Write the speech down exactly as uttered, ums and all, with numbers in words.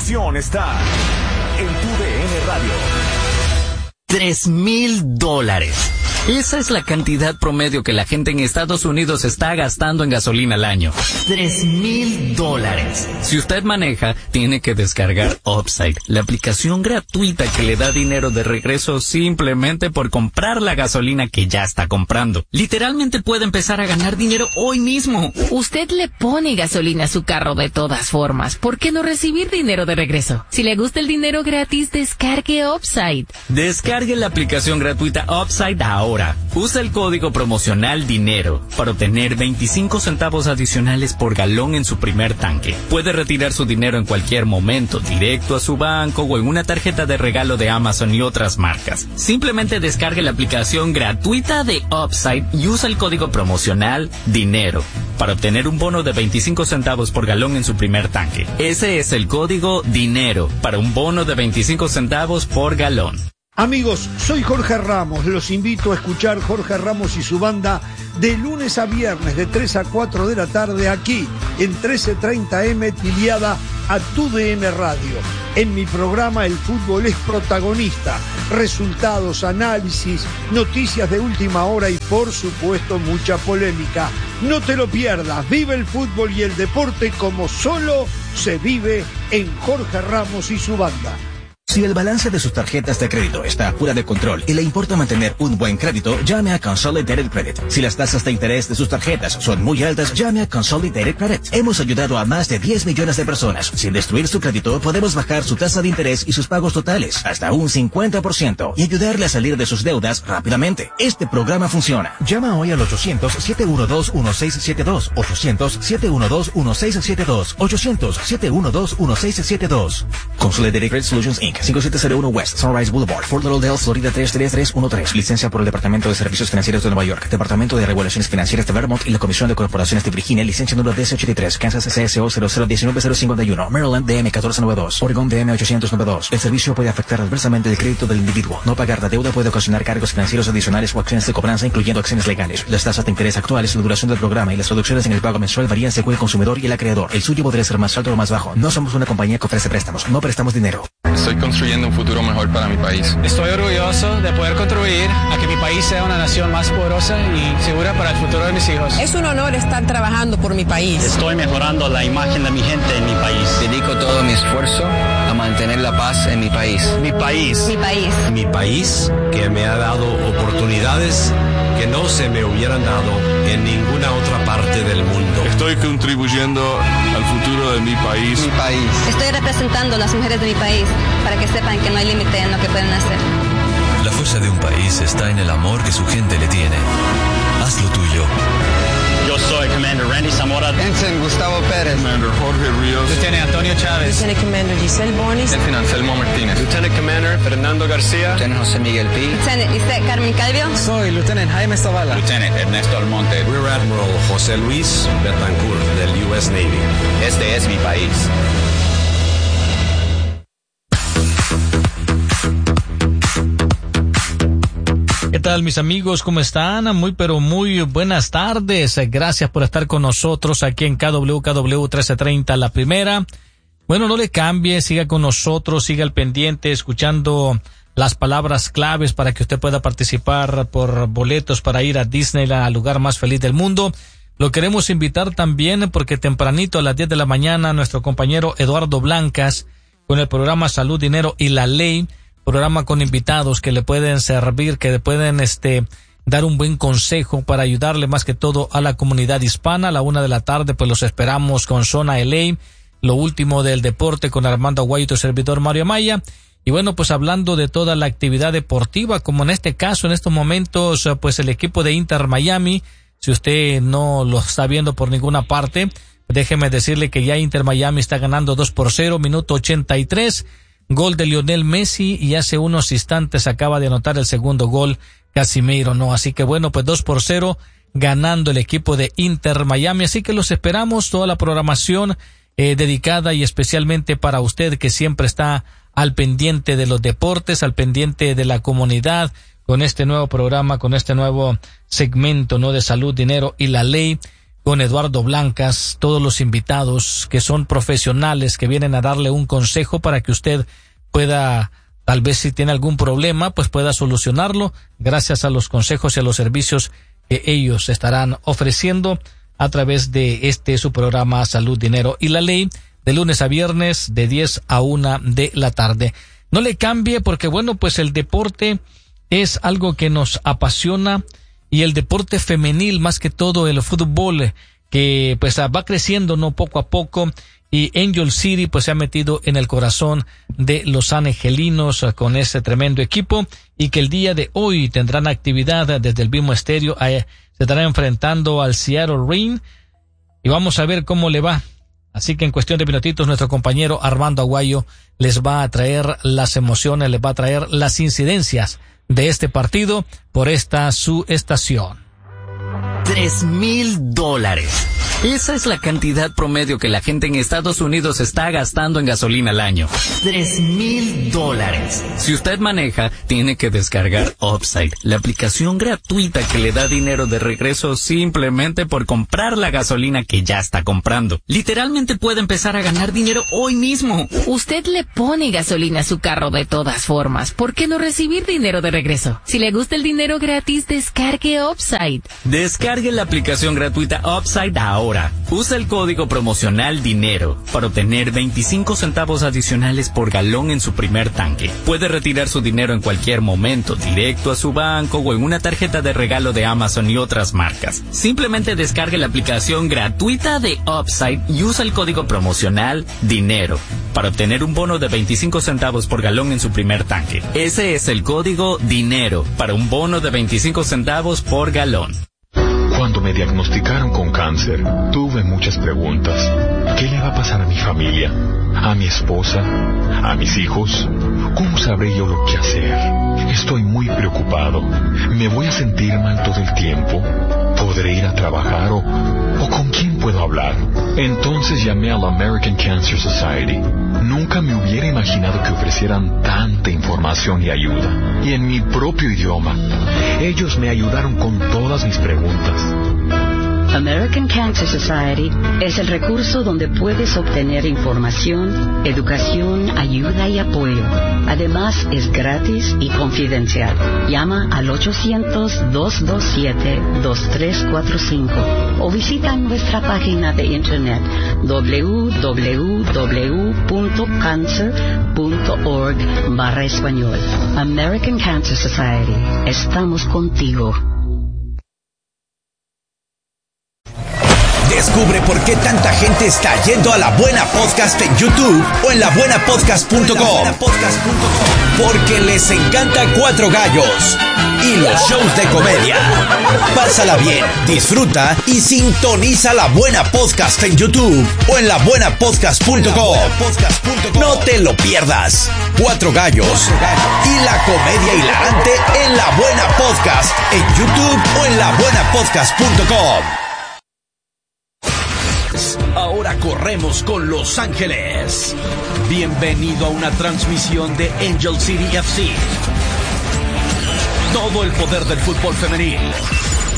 información está en tu D N Radio. Tres mil dólares. Esa es la cantidad promedio que la gente en Estados Unidos está gastando en gasolina al año. Tres mil dólares. Si usted maneja, tiene que descargar Upside, la aplicación gratuita que le da dinero de regreso simplemente por comprar la gasolina que ya está comprando. Literalmente puede empezar a ganar dinero hoy mismo. Usted le pone gasolina a su carro de todas formas. ¿Por qué no recibir dinero de regreso? Si le gusta el dinero gratis, descargue Upside. Descargue la aplicación gratuita Upside ahora. Usa el código promocional DINERO para obtener veinticinco centavos adicionales por galón en su primer tanque. Puede retirar su dinero en cualquier momento, directo a su banco o en una tarjeta de regalo de Amazon y otras marcas. Simplemente descargue la aplicación gratuita de Upside y usa el código promocional DINERO para obtener un bono de veinticinco centavos por galón en su primer tanque. Ese es el código DINERO para un bono de veinticinco centavos por galón. Amigos, soy Jorge Ramos, los invito a escuchar Jorge Ramos y su banda de lunes a viernes de tres a cuatro de la tarde aquí en trece treinta eme afiliada a tu D N Radio. En mi programa el fútbol es protagonista, resultados, análisis, noticias de última hora y por supuesto mucha polémica. No te lo pierdas, vive el fútbol y el deporte como solo se vive en Jorge Ramos y su banda. Si el balance de sus tarjetas de crédito está fuera de control y le importa mantener un buen crédito, llame a Consolidated Credit. Si las tasas de interés de sus tarjetas son muy altas, llame a Consolidated Credit. Hemos ayudado a más de diez millones de personas. Sin destruir su crédito, podemos bajar su tasa de interés y sus pagos totales hasta un cincuenta por ciento y ayudarle a salir de sus deudas rápidamente. Este programa funciona. Llama hoy al ochocientos, siete uno dos, uno seis siete dos, ochocientos, siete uno dos, uno seis siete dos, ochocientos, siete uno dos, uno seis siete dos. Consolidated Credit Solutions incorporated cinco siete cero uno West Sunrise Boulevard, Fort Lauderdale, Florida tres tres tres uno tres. Licencia por el Departamento de Servicios Financieros de Nueva York, Departamento de Regulaciones Financieras de Vermont y la Comisión de Corporaciones de Virginia. Licencia número D S ochenta y tres, Kansas C S O cero cero uno nueve cero cinco uno, Maryland D M catorce noventa y dos, Oregon D M ochocientos noventa y dos. El servicio puede afectar adversamente el crédito del individuo. No pagar la deuda puede ocasionar cargos financieros adicionales o acciones de cobranza, incluyendo acciones legales. Las tasas de interés actuales, la duración del programa y las reducciones en el pago mensual varían según el consumidor y el acreedor. El suyo podría ser más alto o más bajo. No somos una compañía que ofrece préstamos. No prestamos dinero. Estoy construyendo un futuro mejor para mi país. Estoy orgulloso de poder contribuir a que mi país sea una nación más poderosa y segura para el futuro de mis hijos. Es un honor estar trabajando por mi país. Estoy mejorando la imagen de mi gente en mi país. Dedico todo mi esfuerzo a mantener la paz en mi país. Mi país. Mi país. Mi país que me ha dado oportunidades que no se me hubieran dado en ninguna otra parte del mundo. Estoy contribuyendo al futuro de mi país. Mi país. Estoy representando a las mujeres de mi país para que sepan que no hay límite en lo que pueden hacer. La fuerza de un país está en el amor que su gente le tiene. Haz lo tuyo. Yo soy Commander Randy Zamora. Ensign Gustavo Pérez. Commander Jorge Ríos. Lieutenant Antonio Chávez. Lieutenant Commander Giselle Bonis. Lieutenant Anselmo Martínez. Lieutenant Commander Fernando García. Lieutenant José Miguel Pi. Lieutenant Isaac Carmen Calvio. Soy Lieutenant Jaime Zavala. Lieutenant Ernesto Almonte. Rear Admiral José Luis Betancourt del U S Navy. Este es mi país. ¿Qué tal, mis amigos? ¿Cómo están? Muy, pero muy buenas tardes. Gracias por estar con nosotros aquí en K W K W trece treinta, la primera. Bueno, no le cambie, siga con nosotros, siga al pendiente, escuchando las palabras claves para que usted pueda participar por boletos para ir a Disneyland, al lugar más feliz del mundo. Lo queremos invitar también porque tempranito a las diez de la mañana nuestro compañero Eduardo Blancas con el programa Salud, Dinero y la Ley, programa con invitados que le pueden servir, que le pueden este dar un buen consejo para ayudarle más que todo a la comunidad hispana. A la una de la tarde pues los esperamos con Zona L A, lo último del deporte con Armando Aguayo, servidor Mario Amaya. Y bueno, pues hablando de toda la actividad deportiva, como en este caso, en estos momentos, pues el equipo de Inter Miami, si usted no lo está viendo por ninguna parte, déjeme decirle que ya Inter Miami está ganando dos por cero, minuto ochenta y tres. Gol de Lionel Messi y hace unos instantes acaba de anotar el segundo gol Casimiro, ¿no? Así que bueno, pues dos por cero ganando el equipo de Inter Miami. Así que los esperamos, toda la programación eh, dedicada y especialmente para usted que siempre está al pendiente de los deportes, al pendiente de la comunidad, con este nuevo programa, con este nuevo segmento, ¿no? De Salud, Dinero y la Ley, con Eduardo Blancas, todos los invitados que son profesionales que vienen a darle un consejo para que usted pueda, tal vez si tiene algún problema, pues pueda solucionarlo gracias a los consejos y a los servicios que ellos estarán ofreciendo a través de este su programa Salud, Dinero y la Ley, de lunes a viernes de diez a una de la tarde. No le cambie porque, bueno, pues el deporte es algo que nos apasiona, y el deporte femenil, más que todo el fútbol, que pues va creciendo no poco a poco, y Angel City pues se ha metido en el corazón de los angelinos con ese tremendo equipo, y que el día de hoy tendrán actividad desde el mismo estéreo. Se estarán enfrentando al Seattle Reign y vamos a ver cómo le va. Así que en cuestión de minutitos nuestro compañero Armando Aguayo les va a traer las emociones, les va a traer las incidencias de este partido por esta su estación. Tres mil dólares. Esa es la cantidad promedio que la gente en Estados Unidos está gastando en gasolina al año. Tres mil dólares. Si usted maneja, tiene que descargar Upside, la aplicación gratuita que le da dinero de regreso simplemente por comprar la gasolina que ya está comprando. Literalmente puede empezar a ganar dinero hoy mismo. Usted le pone gasolina a su carro de todas formas. ¿Por qué no recibir dinero de regreso? Si le gusta el dinero gratis, descargue Upside. Descargue la aplicación gratuita Upside ahora. Usa el código promocional DINERO para obtener veinticinco centavos adicionales por galón en su primer tanque. Puede retirar su dinero en cualquier momento, directo a su banco o en una tarjeta de regalo de Amazon y otras marcas. Simplemente descargue la aplicación gratuita de Upside y usa el código promocional DINERO para obtener un bono de veinticinco centavos por galón en su primer tanque. Ese es el código DINERO para un bono de veinticinco centavos por galón. Cuando me diagnosticaron con cáncer, tuve muchas preguntas. ¿Qué le va a pasar a mi familia? ¿A mi esposa? ¿A mis hijos? ¿Cómo sabré yo lo que hacer? Estoy muy preocupado. ¿Me voy a sentir mal todo el tiempo? ¿Podré ir a trabajar o, o con quién puedo hablar? Entonces llamé a la American Cancer Society. Nunca me hubiera imaginado que ofrecieran tanta información y ayuda. Y en mi propio idioma. Ellos me ayudaron con todas mis preguntas. American Cancer Society es el recurso donde puedes obtener información, educación, ayuda y apoyo. Además, es gratis y confidencial. Llama al ochocientos, dos dos siete, dos tres cuatro cinco o visita nuestra página de internet doble u doble u doble u punto cancer punto org barra español. American Cancer Society. Estamos contigo. Descubre por qué tanta gente está yendo a La Buena Podcast en YouTube o en la buena podcast punto com. Porque les encanta Cuatro Gallos y los shows de comedia. Pásala bien, disfruta y sintoniza La Buena Podcast en YouTube o en la buena podcast punto com. No te lo pierdas. Cuatro Gallos y la comedia hilarante en La Buena Podcast en YouTube o en la buena podcast punto com. Ahora corremos con Los Ángeles. Bienvenido a una transmisión de Angel City F C. Todo el poder del fútbol femenil